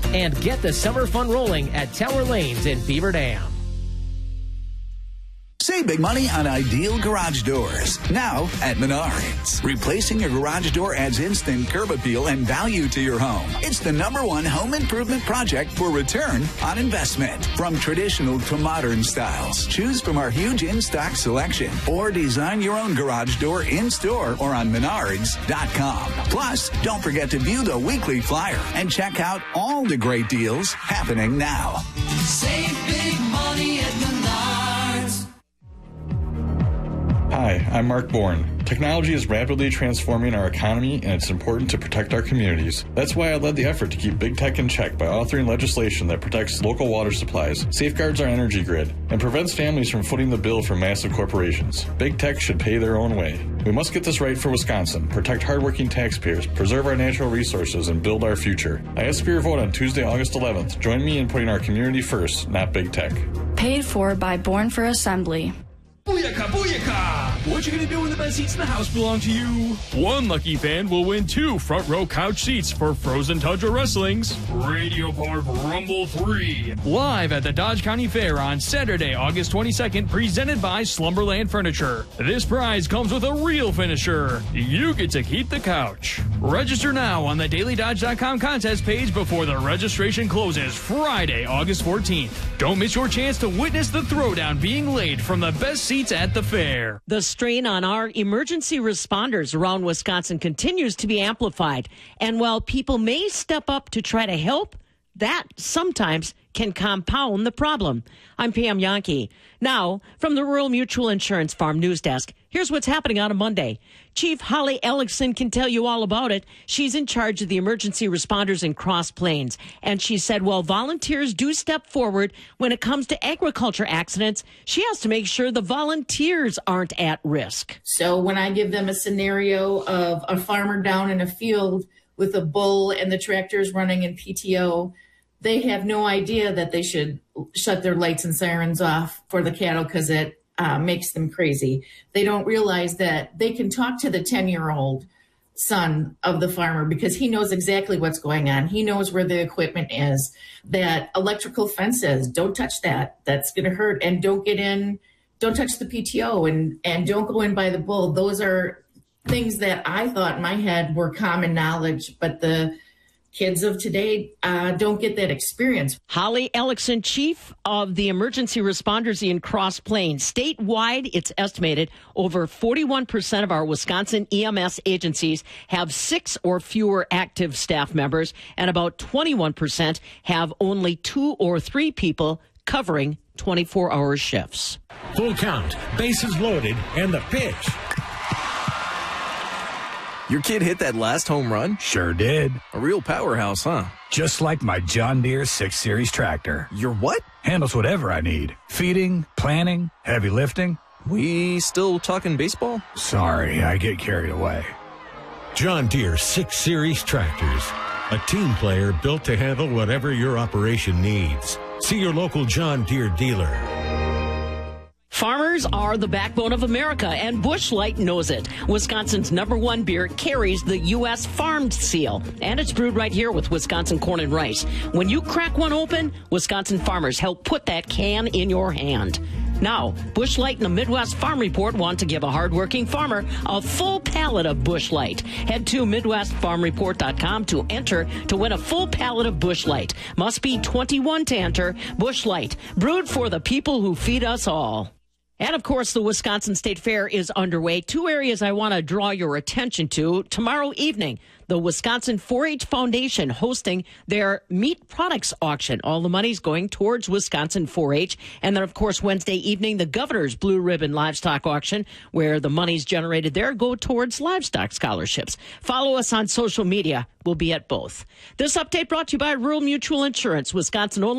And get the summer fun rolling at Tower Lanes in Beaver Dam. Save big money on Ideal Garage Doors. Now at Menards. Replacing your garage door adds instant curb appeal and value to your home. It's the #1 home improvement project for return on investment. From traditional to modern styles, choose from our huge in-stock selection or design your own garage door in-store or on Menards.com. Plus, don't forget to view the weekly flyer and check out all the great deals happening now. Save big money at Menards. Hi, I'm Mark Bourne. Technology is rapidly transforming our economy, and it's important to protect our communities. That's why I led the effort to keep big tech in check by authoring legislation that protects local water supplies, safeguards our energy grid, and prevents families from footing the bill for massive corporations. Big tech should pay their own way. We must get this right for Wisconsin, protect hardworking taxpayers, preserve our natural resources, and build our future. I ask for your vote on Tuesday, August 11th. Join me in putting our community first, not big tech. Paid for by Born for Assembly. Booyaka, booyaka! What you gonna do when the best seats in the house belong to you? One lucky fan will win 2 front row couch seats for Frozen Tundra Wrestling's Radio Park Rumble 3. Live at the Dodge County Fair on Saturday, August 22nd, presented by Slumberland Furniture. This prize comes with a real finisher. You get to keep the couch. Register now on the DailyDodge.com contest page before the registration closes Friday, August 14th. Don't miss your chance to witness the throwdown being laid from the best seats at the fair. The strain on our emergency responders around Wisconsin continues to be amplified. And while people may step up to try to help, that sometimes can compound the problem. I'm Pam Yankee. Now, from the Rural Mutual Insurance Farm News Desk, here's what's happening on a Monday. Chief Holly Ellickson can tell you all about it. She's in charge of the emergency responders in Cross Plains. And she said, while volunteers do step forward when it comes to agriculture accidents, she has to make sure the volunteers aren't at risk. So when I give them a scenario of a farmer down in a field with a bull and the tractor's running in PTO, they have no idea that they should shut their lights and sirens off for the cattle because it makes them crazy. They don't realize that they can talk to the 10-year-old son of the farmer because he knows exactly what's going on. He knows where the equipment is, that electrical fence is. Don't touch that. That's going to hurt. And don't get in, don't touch the PTO and don't go in by the bull. Those are things that I thought in my head were common knowledge, but the kids of today don't get that experience. Holly Ellickson, chief of the emergency responders in Cross Plains. Statewide, it's estimated over 41% of our Wisconsin EMS agencies have 6 or fewer active staff members, and about 21% have only 2 or 3 people covering 24-hour shifts. Full count, bases loaded, and the pitch. Your kid hit that last home run? Sure did. A real powerhouse, huh? Just like my John Deere 6 Series tractor. Your what? Handles whatever I need. Feeding, planting, heavy lifting. We still talking baseball? Sorry, I get carried away. John Deere 6 Series tractors. A team player built to handle whatever your operation needs. See your local John Deere dealer. Farmers are the backbone of America, and Busch Light knows it. Wisconsin's #1 beer carries the U.S. farmed seal, and it's brewed right here with Wisconsin corn and rice. When you crack one open, Wisconsin farmers help put that can in your hand. Now, Busch Light and the Midwest Farm Report want to give a hardworking farmer a full pallet of Busch Light. Head to MidwestFarmReport.com to enter to win a full pallet of Busch Light. Must be 21 to enter. Busch Light, brewed for the people who feed us all. And, of course, the Wisconsin State Fair is underway. 2 areas I want to draw your attention to. Tomorrow evening, the Wisconsin 4-H Foundation hosting their meat products auction. All the money's going towards Wisconsin 4-H. And then, of course, Wednesday evening, the Governor's Blue Ribbon Livestock Auction, where the money's generated there go towards livestock scholarships. Follow us on social media. We'll be at both. This update brought to you by Rural Mutual Insurance, Wisconsin only.